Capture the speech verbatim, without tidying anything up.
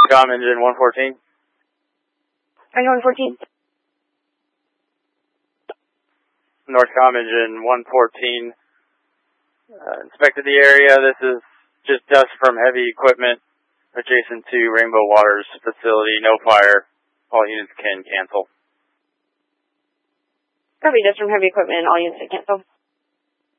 Northcom engine one fourteen. Are you one fourteen? Northcom engine one fourteen. Uh, inspected the area. This is just dust from heavy equipment adjacent to Rainbow Waters facility. No fire. All units can cancel. Probably just from heavy equipment, all units can cancel.